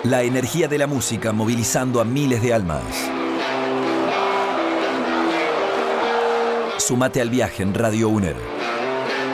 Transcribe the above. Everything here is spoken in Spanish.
La energía de la música movilizando a miles de almas. Súmate al viaje en Radio UNER.